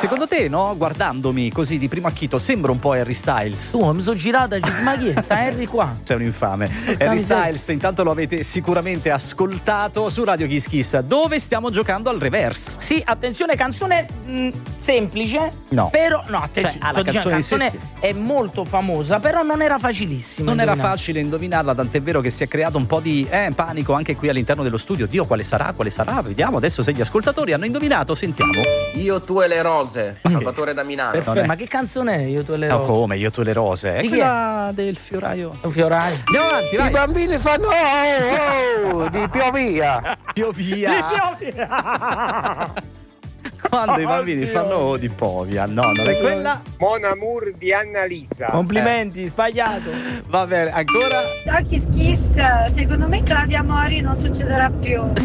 Secondo te, no? Guardandomi così di primo acchito, sembra un po' Harry Styles. Tu mi sono girata, ma chi è? Sta Harry qua? Sei un infame. Harry Styles, intanto lo avete sicuramente ascoltato su Radio Kiss Kiss, dove stiamo giocando al reverse. Sì, attenzione, canzone semplice. No. Però, no, attenzione, la canzone è molto famosa, però non era facilissima. Non era facile indovinarla, tant'è vero che si è creato un po' di panico anche qui all'interno dello studio. Dio, quale sarà? Quale sarà? Vediamo adesso se gli ascoltatori hanno indovinato. Sentiamo. Io, tu e le rose, Salvatore da Milano. Perfetto, ma che canzone è Io, tu e le No, rose? come? Io, tu e le rose? È quella del fioraio. Un fioraio. Andiamo avanti, vai. I bambini fanno di Piovia. Piovia. Quando i bambini fanno di Povia. No, non è quella. Mon Amour di Annalisa. Complimenti, sbagliato. Va bene, ancora. Ciao Kiss Kiss, secondo me Claudia Mori non succederà più.